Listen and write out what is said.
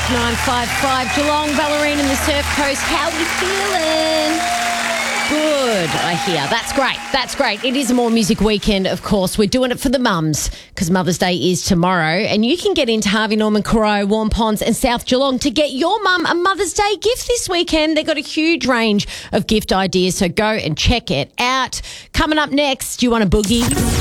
955 Geelong, Ballerine and the Surf Coast. How are we feeling? Good, I hear. That's great. That's great. It is a More Music weekend, of course. We're doing it for the mums because Mother's Day is tomorrow. And you can get into Harvey Norman, Corio, Warm Ponds and South Geelong to get your mum a Mother's Day gift this weekend. They've got a huge range of gift ideas, so go and check it out. Coming up next, do you want a boogie?